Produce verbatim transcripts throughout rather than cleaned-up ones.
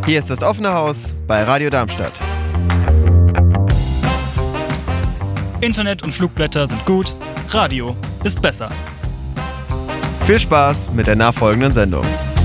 Hier ist das offene Haus bei Radio Darmstadt. Internet und Flugblätter sind gut, Radio ist besser. Viel Spaß mit der nachfolgenden Sendung.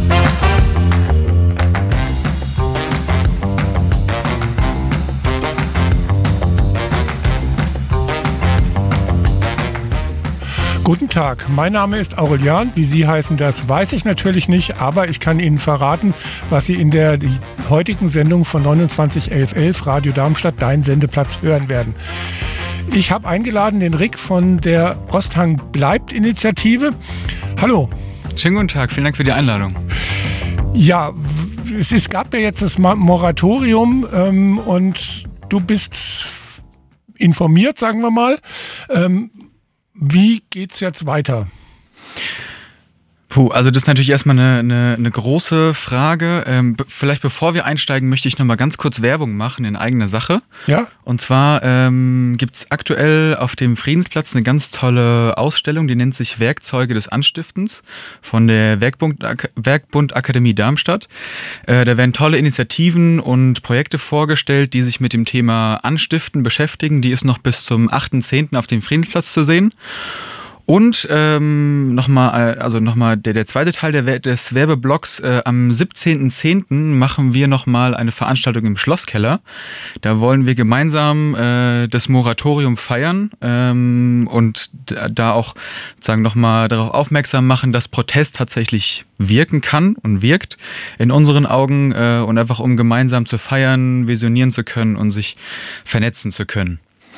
Guten Tag, mein Name ist Aurelian. Wie Sie heißen, das weiß ich natürlich nicht, aber ich kann Ihnen verraten, was Sie in der heutigen Sendung von neunundzwanzig elf elf Radio Darmstadt, dein Sendeplatz, hören werden. Ich habe eingeladen den Rick von der Osthang bleibt Initiative. Hallo. Schönen guten Tag, vielen Dank für die Einladung. Ja, es, es gab ja jetzt das Moratorium ähm, und du bist informiert, sagen wir mal. Ähm, Wie geht's jetzt weiter? Puh, also das ist natürlich erstmal eine, eine, eine große Frage. Ähm, be- vielleicht bevor wir einsteigen, möchte ich nochmal ganz kurz Werbung machen in eigener Sache. Ja? Und zwar ähm, gibt es aktuell auf dem Friedensplatz eine ganz tolle Ausstellung, die nennt sich Werkzeuge des Anstiftens von der Werkbund, Ak- Werkbund Akademie Darmstadt. Äh, da werden tolle Initiativen und Projekte vorgestellt, die sich mit dem Thema Anstiften beschäftigen. Die ist noch bis zum achten zehnten auf dem Friedensplatz zu sehen. Und ähm, nochmal, also nochmal der, der zweite Teil der, des Werbeblocks, äh, am siebzehnten zehnten machen wir nochmal eine Veranstaltung im Schlosskeller. Da wollen wir gemeinsam äh, das Moratorium feiern ähm, und da auch sozusagen nochmal darauf aufmerksam machen, dass Protest tatsächlich wirken kann und wirkt in unseren Augen äh, und einfach um gemeinsam zu feiern, visionieren zu können und sich vernetzen zu können.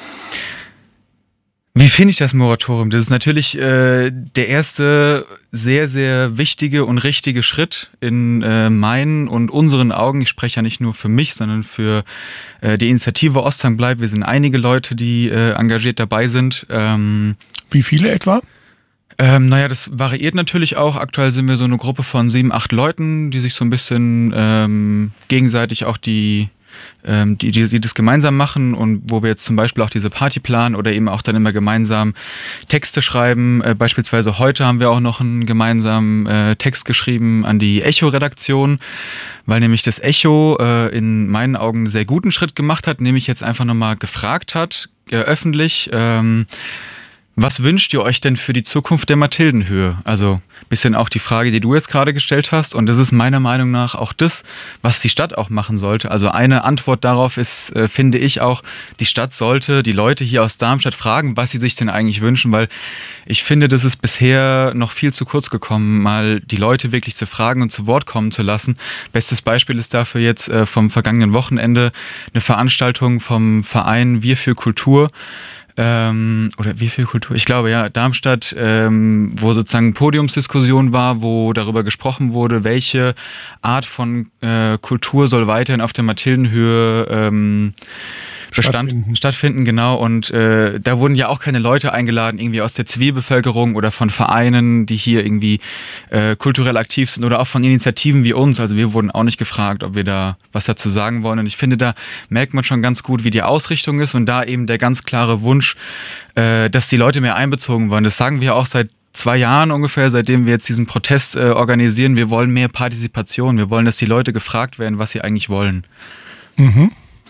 Wie finde ich das Moratorium? Das ist natürlich äh, der erste sehr, sehr wichtige und richtige Schritt in äh, meinen und unseren Augen. Ich spreche ja nicht nur für mich, sondern für äh, die Initiative Osthang bleibt. Wir sind einige Leute, die äh, engagiert dabei sind. Ähm, Wie viele etwa? Ähm, naja, das variiert natürlich auch. Aktuell sind wir so eine Gruppe von sieben, acht Leuten, die sich so ein bisschen ähm, gegenseitig auch die Die, die, die das gemeinsam machen und wo wir jetzt zum Beispiel auch diese Party planen oder eben auch dann immer gemeinsam Texte schreiben. Äh, beispielsweise heute haben wir auch noch einen gemeinsamen äh, Text geschrieben an die Echo-Redaktion, weil nämlich das Echo äh, in meinen Augen einen sehr guten Schritt gemacht hat, nämlich jetzt einfach nochmal gefragt hat, äh, öffentlich, ähm, was wünscht ihr euch denn für die Zukunft der Mathildenhöhe? Also ein bisschen auch die Frage, die du jetzt gerade gestellt hast. Und das ist meiner Meinung nach auch das, was die Stadt auch machen sollte. Also eine Antwort darauf ist, äh, finde ich auch, die Stadt sollte die Leute hier aus Darmstadt fragen, was sie sich denn eigentlich wünschen. Weil ich finde, das ist bisher noch viel zu kurz gekommen, mal die Leute wirklich zu fragen und zu Wort kommen zu lassen. Bestes Beispiel ist dafür jetzt äh, vom vergangenen Wochenende eine Veranstaltung vom Verein Wir für Kultur. Ähm, oder wie viel Kultur? Ich glaube, ja, Darmstadt, ähm, wo sozusagen Podiumsdiskussion war, wo darüber gesprochen wurde, welche Art von äh, Kultur soll weiterhin auf der Mathildenhöhe ähm, Bestand, stattfinden. stattfinden, genau. Und äh, da wurden ja auch keine Leute eingeladen, irgendwie aus der Zivilbevölkerung oder von Vereinen, die hier irgendwie äh, kulturell aktiv sind oder auch von Initiativen wie uns. Also wir wurden auch nicht gefragt, ob wir da was dazu sagen wollen. Und ich finde, da merkt man schon ganz gut, wie die Ausrichtung ist und da eben der ganz klare Wunsch, äh, dass die Leute mehr einbezogen werden. Das sagen wir auch seit zwei Jahren ungefähr, seitdem wir jetzt diesen Protest äh, organisieren. Wir wollen mehr Partizipation. Wir wollen, dass die Leute gefragt werden, was sie eigentlich wollen. Mhm.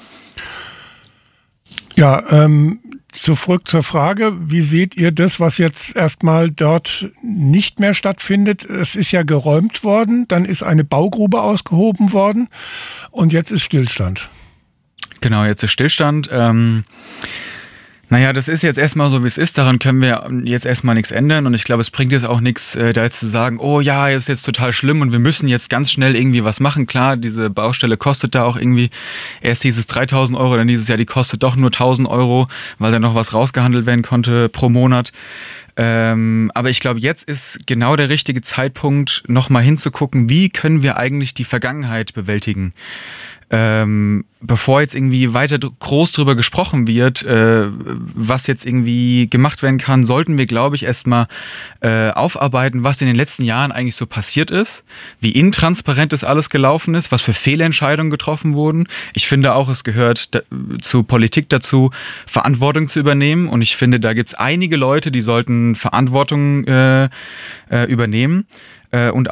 Ja, ähm, zurück zur Frage, wie seht ihr das, was jetzt erstmal dort nicht mehr stattfindet? Es ist ja geräumt worden, dann ist eine Baugrube ausgehoben worden und jetzt ist Stillstand. Genau, jetzt ist Stillstand. Ähm Naja, das ist jetzt erstmal so, wie es ist. Daran können wir jetzt erstmal nichts ändern. Und ich glaube, es bringt jetzt auch nichts, äh, da jetzt zu sagen, oh ja, ist jetzt total schlimm und wir müssen jetzt ganz schnell irgendwie was machen. Klar, diese Baustelle kostet da auch irgendwie, erst hieß es dreitausend Euro, dann dieses Jahr, die kostet doch nur tausend Euro, weil da noch was rausgehandelt werden konnte pro Monat. Ähm, aber ich glaube, jetzt ist genau der richtige Zeitpunkt, nochmal hinzugucken, wie können wir eigentlich die Vergangenheit bewältigen. Ähm, bevor jetzt irgendwie weiter groß drüber gesprochen wird, äh, was jetzt irgendwie gemacht werden kann, sollten wir, glaube ich, erstmal äh, aufarbeiten, was in den letzten Jahren eigentlich so passiert ist, wie intransparent das alles gelaufen ist, was für Fehlentscheidungen getroffen wurden. Ich finde auch, es gehört da, zu Politik dazu, Verantwortung zu übernehmen, und ich finde, da gibt es einige Leute, die sollten Verantwortung äh, äh, übernehmen. Und auch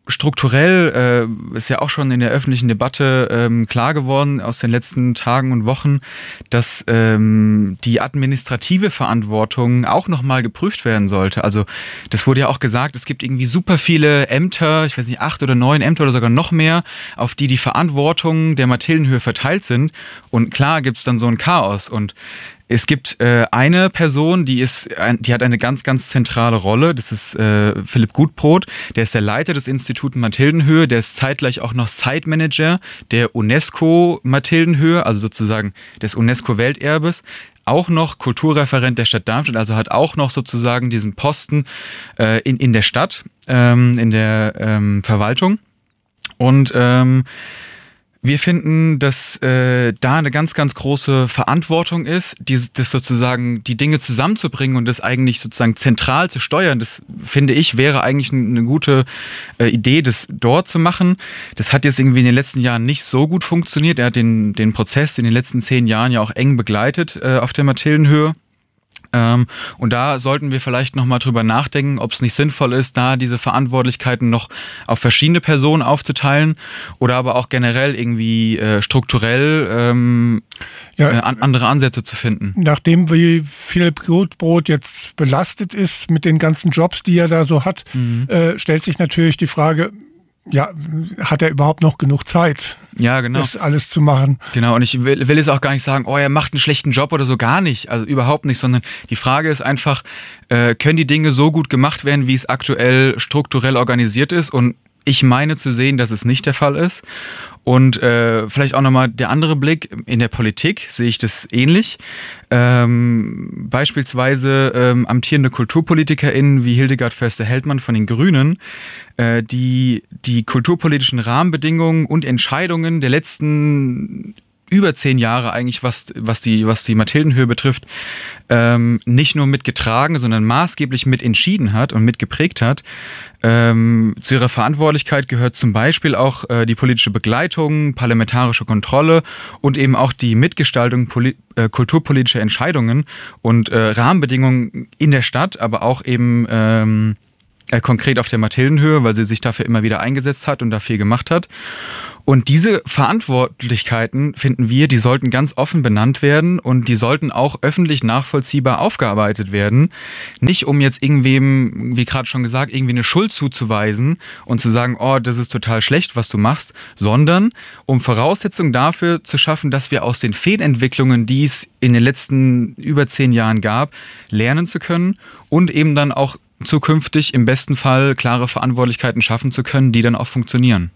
strukturell äh, ist ja auch schon in der öffentlichen Debatte ähm, klar geworden aus den letzten Tagen und Wochen, dass ähm, die administrative Verantwortung auch nochmal geprüft werden sollte. Also das wurde ja auch gesagt, es gibt irgendwie super viele Ämter, ich weiß nicht, acht oder neun Ämter oder sogar noch mehr, auf die die Verantwortung der Mathildenhöhe verteilt sind. Und klar gibt es dann so ein Chaos. Und es gibt äh, eine Person, die ist, ein, die hat eine ganz, ganz zentrale Rolle. Das ist äh, Philipp Gutbrot. Der ist der Leiter des Instituts Mathildenhöhe. Der ist zeitgleich auch noch Site Manager der UNESCO Mathildenhöhe, also sozusagen des UNESCO-Welterbes. Auch noch Kulturreferent der Stadt Darmstadt, also hat auch noch sozusagen diesen Posten äh, in, in der Stadt, ähm, in der ähm, Verwaltung. Und ähm, wir finden, dass äh, da eine ganz, ganz große Verantwortung ist, die, das sozusagen die Dinge zusammenzubringen und das eigentlich sozusagen zentral zu steuern. Das, finde ich, wäre eigentlich eine gute äh, Idee, das dort zu machen. Das hat jetzt irgendwie in den letzten Jahren nicht so gut funktioniert. Er hat den, den Prozess in den letzten zehn Jahren ja auch eng begleitet äh, auf der Mathildenhöhe. Ähm, und da sollten wir vielleicht nochmal drüber nachdenken, ob es nicht sinnvoll ist, da diese Verantwortlichkeiten noch auf verschiedene Personen aufzuteilen oder aber auch generell irgendwie äh, strukturell ähm, ja, äh, an, andere Ansätze zu finden. Nachdem wie Philipp Gutbrot jetzt belastet ist mit den ganzen Jobs, die er da so hat, mhm. äh, stellt sich natürlich die Frage, ja, hat er überhaupt noch genug Zeit, ja, genau. das alles zu machen? Genau, und ich will, will jetzt auch gar nicht sagen, oh, er macht einen schlechten Job oder so, gar nicht, also überhaupt nicht, sondern die Frage ist einfach, äh, können die Dinge so gut gemacht werden, wie es aktuell strukturell organisiert ist? Und ich meine zu sehen, dass es nicht der Fall ist. Und äh, vielleicht auch nochmal der andere Blick, in der Politik sehe ich das ähnlich. Ähm, beispielsweise ähm, amtierende KulturpolitikerInnen wie Hildegard Förster-Heldmann von den Grünen, äh, die die kulturpolitischen Rahmenbedingungen und Entscheidungen der letzten über zehn Jahre eigentlich, was, was, die, was die Mathildenhöhe betrifft, ähm, nicht nur mitgetragen, sondern maßgeblich mit entschieden hat und mitgeprägt hat. Ähm, zu ihrer Verantwortlichkeit gehört zum Beispiel auch äh, die politische Begleitung, parlamentarische Kontrolle und eben auch die Mitgestaltung poli- äh, kulturpolitischer Entscheidungen und äh, Rahmenbedingungen in der Stadt, aber auch eben ähm, äh, konkret auf der Mathildenhöhe, weil sie sich dafür immer wieder eingesetzt hat und da viel gemacht hat. Und diese Verantwortlichkeiten, finden wir, die sollten ganz offen benannt werden und die sollten auch öffentlich nachvollziehbar aufgearbeitet werden. Nicht um jetzt irgendwem, wie gerade schon gesagt, irgendwie eine Schuld zuzuweisen und zu sagen, oh, das ist total schlecht, was du machst, sondern um Voraussetzungen dafür zu schaffen, dass wir aus den Fehlentwicklungen, die es in den letzten über zehn Jahren gab, lernen zu können und eben dann auch zukünftig im besten Fall klare Verantwortlichkeiten schaffen zu können, die dann auch funktionieren.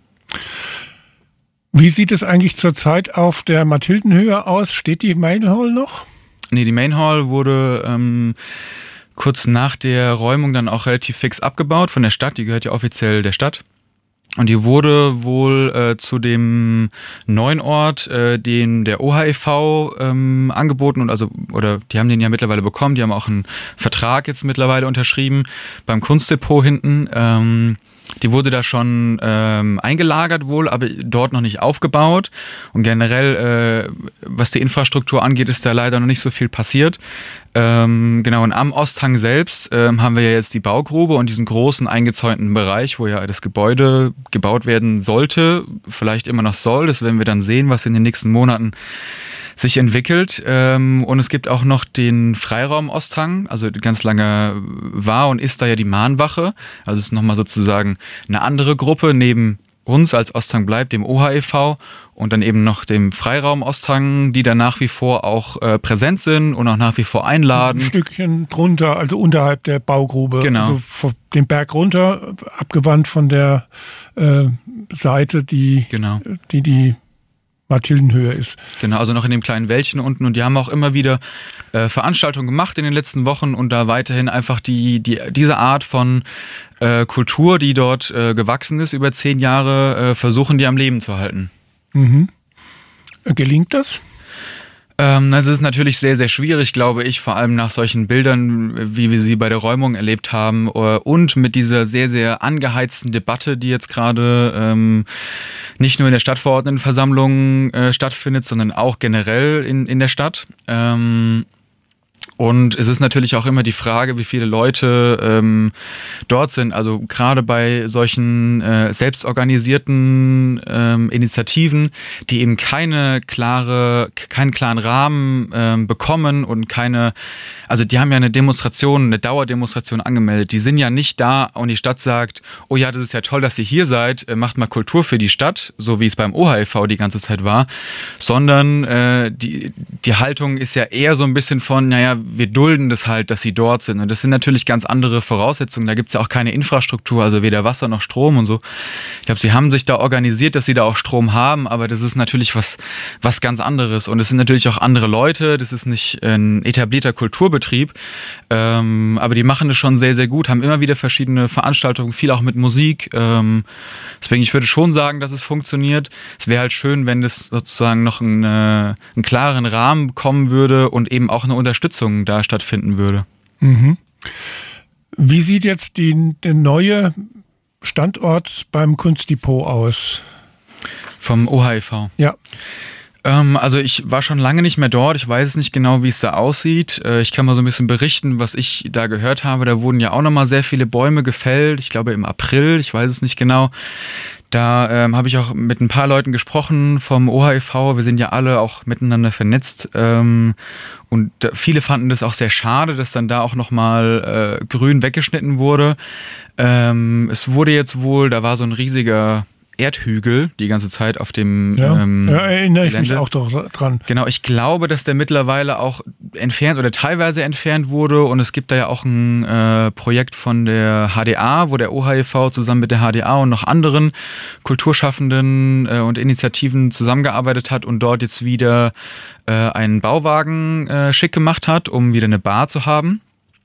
Wie sieht es eigentlich zurzeit auf der Mathildenhöhe aus? Steht die Main Hall noch? Nee, die Main Hall wurde ähm, kurz nach der Räumung dann auch relativ fix abgebaut von der Stadt. Die gehört ja offiziell der Stadt. Und die wurde wohl äh, zu dem neuen Ort, äh, den der O H E V ähm, angeboten und also oder die haben den ja mittlerweile bekommen. Die haben auch einen Vertrag jetzt mittlerweile unterschrieben beim Kunstdepot hinten. Ähm, Die wurde da schon ähm, eingelagert wohl, aber dort noch nicht aufgebaut. Und generell, äh, was die Infrastruktur angeht, ist da leider noch nicht so viel passiert. Ähm, genau, und am Osthang selbst ähm, haben wir ja jetzt die Baugrube und diesen großen eingezäunten Bereich, wo ja das Gebäude gebaut werden sollte, vielleicht immer noch soll. Das werden wir dann sehen, was in den nächsten Monaten sich entwickelt. Und es gibt auch noch den Freiraum Osthang, also ganz lange war und ist da ja die Mahnwache. Also es ist nochmal sozusagen eine andere Gruppe neben uns als Osthang bleibt, dem O H E V und dann eben noch dem Freiraum Osthang, die da nach wie vor auch äh, präsent sind und auch nach wie vor einladen. Ein Stückchen drunter, also unterhalb der Baugrube. Genau. Also von den Berg runter, abgewandt von der äh, Seite, die genau. die, die Mathildenhöhe ist. Genau, also noch in dem kleinen Wäldchen unten und die haben auch immer wieder äh, Veranstaltungen gemacht in den letzten Wochen und da weiterhin einfach die, die diese Art von äh, Kultur, die dort äh, gewachsen ist über zehn Jahre, äh, versuchen die am Leben zu halten. Mhm. Gelingt das? Ähm, das ist natürlich sehr, sehr schwierig, glaube ich, vor allem nach solchen Bildern, wie wir sie bei der Räumung erlebt haben und mit dieser sehr, sehr angeheizten Debatte, die jetzt gerade ähm, nicht nur in der Stadtverordnetenversammlung äh, stattfindet, sondern auch generell in, in der Stadt. Ähm, Und es ist natürlich auch immer die Frage, wie viele Leute ähm, dort sind. Also gerade bei solchen äh, selbstorganisierten ähm, Initiativen, die eben keine klare, keinen klaren Rahmen ähm, bekommen und keine, also die haben ja eine Demonstration, eine Dauerdemonstration angemeldet. Die sind ja nicht da und die Stadt sagt, oh ja, das ist ja toll, dass ihr hier seid, macht mal Kultur für die Stadt, so wie es beim O H I V die ganze Zeit war, sondern äh, die, die Haltung ist ja eher so ein bisschen von, naja, wir dulden das halt, dass sie dort sind. Und das sind natürlich ganz andere Voraussetzungen. Da gibt es ja auch keine Infrastruktur, also weder Wasser noch Strom und so. Ich glaube, sie haben sich da organisiert, dass sie da auch Strom haben, aber das ist natürlich was, was ganz anderes. Und es sind natürlich auch andere Leute, das ist nicht ein etablierter Kulturbetrieb, ähm, aber die machen das schon sehr, sehr gut, haben immer wieder verschiedene Veranstaltungen, viel auch mit Musik. Ähm, deswegen, ich würde schon sagen, dass es funktioniert. Es wäre halt schön, wenn das sozusagen noch eine, einen klaren Rahmen bekommen würde und eben auch eine Unterstützung da stattfinden würde. Mhm. Wie sieht jetzt die, der neue Standort beim Kunstdepot aus? Vom O H I V? Ja. Ähm, also ich war schon lange nicht mehr dort. Ich weiß nicht genau, wie es da aussieht. Äh, ich kann mal so ein bisschen berichten, was ich da gehört habe. Da wurden ja auch nochmal sehr viele Bäume gefällt. Ich glaube im April, ich weiß es nicht genau. Da ähm, habe ich auch mit ein paar Leuten gesprochen vom O H I V. Wir sind ja alle auch miteinander vernetzt. Ähm, und da, viele fanden das auch sehr schade, dass dann da auch nochmal äh, grün weggeschnitten wurde. Ähm, es wurde jetzt wohl, da war so ein riesiger Erdhügel die ganze Zeit auf dem ja, ähm, ja, erinnere ich Gelände. mich auch doch dran. Genau, ich glaube, dass der mittlerweile auch entfernt oder teilweise entfernt wurde und es gibt da ja auch ein äh, Projekt von der H D A, wo der O H I V zusammen mit der H D A und noch anderen Kulturschaffenden äh, und Initiativen zusammengearbeitet hat und dort jetzt wieder äh, einen Bauwagen äh, schick gemacht hat, um wieder eine Bar zu haben.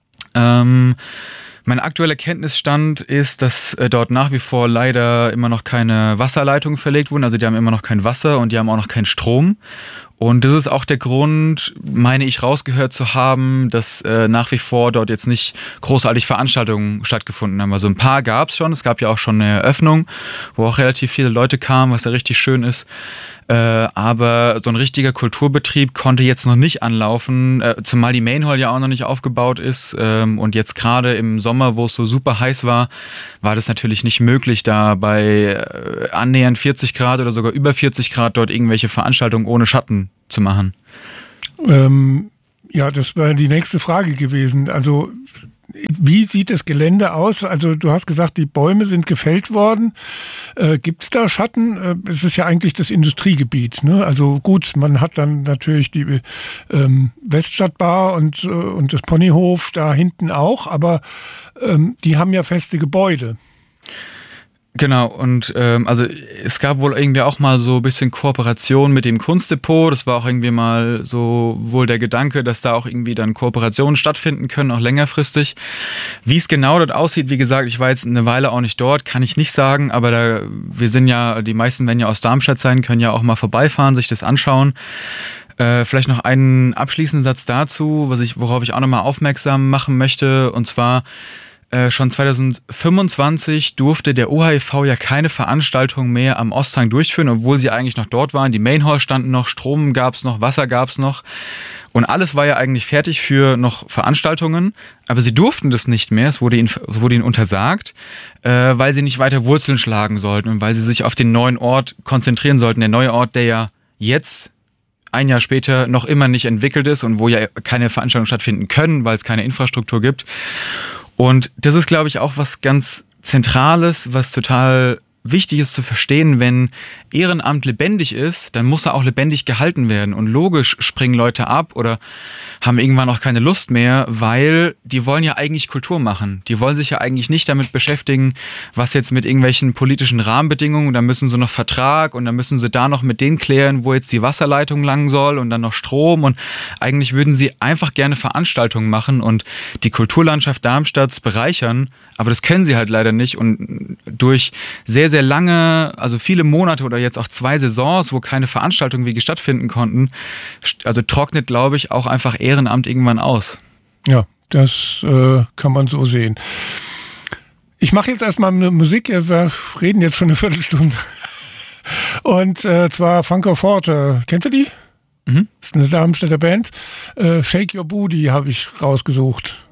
Ähm, Mein aktueller Kenntnisstand ist, dass äh, dort nach wie vor leider immer noch keine Wasserleitungen verlegt wurden. Also die haben immer noch kein Wasser und die haben auch noch keinen Strom. Und das ist auch der Grund, meine ich, rausgehört zu haben, dass äh, nach wie vor dort jetzt nicht großartig Veranstaltungen stattgefunden haben. Also ein paar gab es schon. Es gab ja auch schon eine Eröffnung, wo auch relativ viele Leute kamen, was ja richtig schön ist. Äh, aber so ein richtiger Kulturbetrieb konnte jetzt noch nicht anlaufen, äh, zumal die Main Hall ja auch noch nicht aufgebaut ist. Ähm, und jetzt gerade im Sommer, wo es so super heiß war, war das natürlich nicht möglich, da bei äh, annähernd vierzig Grad oder sogar über vierzig Grad dort irgendwelche Veranstaltungen ohne Schatten zu machen. Ähm, ja, das wäre die nächste Frage gewesen. Also wie sieht das Gelände aus? Also du hast gesagt, die Bäume sind gefällt worden. Äh, gibt es da Schatten? Äh, es ist ja eigentlich das Industriegebiet, ne? Also gut, man hat dann natürlich die ähm, Weststadtbar und, äh, und das Ponyhof da hinten auch, aber ähm, die haben ja feste Gebäude. Genau, und ähm, also es gab wohl irgendwie auch mal so ein bisschen Kooperation mit dem Kunstdepot. Das war auch irgendwie mal so wohl der Gedanke, dass da auch irgendwie dann Kooperationen stattfinden können, auch längerfristig. Wie es genau dort aussieht, wie gesagt, ich war jetzt eine Weile auch nicht dort, kann ich nicht sagen, aber da, wir sind ja, die meisten werden ja aus Darmstadt sein, können ja auch mal vorbeifahren, sich das anschauen. Äh, vielleicht noch einen abschließenden Satz dazu, was ich, worauf ich auch nochmal aufmerksam machen möchte, und zwar schon zwanzig fünfundzwanzig durfte der O H I V ja keine Veranstaltung mehr am Osthang durchführen, obwohl sie eigentlich noch dort waren. Die Main Hall standen noch, Strom gab es noch, Wasser gab es noch und alles war ja eigentlich fertig für noch Veranstaltungen, aber sie durften das nicht mehr, es wurde ihnen, es wurde ihnen untersagt, äh, weil sie nicht weiter Wurzeln schlagen sollten und weil sie sich auf den neuen Ort konzentrieren sollten. Der neue Ort, der ja jetzt ein Jahr später noch immer nicht entwickelt ist und wo ja keine Veranstaltungen stattfinden können, weil es keine Infrastruktur gibt. Und das ist, glaube ich, auch was ganz Zentrales, was total wichtig ist zu verstehen. Wenn Ehrenamt lebendig ist, dann muss er auch lebendig gehalten werden. Und logisch springen Leute ab oder haben irgendwann auch keine Lust mehr, weil die wollen ja eigentlich Kultur machen. Die wollen sich ja eigentlich nicht damit beschäftigen, was jetzt mit irgendwelchen politischen Rahmenbedingungen, da müssen sie noch Vertrag und dann müssen sie da noch mit denen klären, wo jetzt die Wasserleitung lang soll und dann noch Strom. Und eigentlich würden sie einfach gerne Veranstaltungen machen und die Kulturlandschaft Darmstadts bereichern, aber das können sie halt leider nicht. Und durch sehr, sehr lange, also viele Monate oder jetzt auch zwei Saisons, wo keine Veranstaltungen wirklich stattfinden konnten, also trocknet, glaube ich, auch einfach Ehrenamt irgendwann aus. Ja, das äh, kann man so sehen. Ich mache jetzt erstmal eine Musik, wir reden jetzt schon eine Viertelstunde. Und äh, zwar Franco Forte. Kennt ihr die? Mhm. Das ist eine Darmstädter Band. Äh, Shake Your Booty habe ich rausgesucht.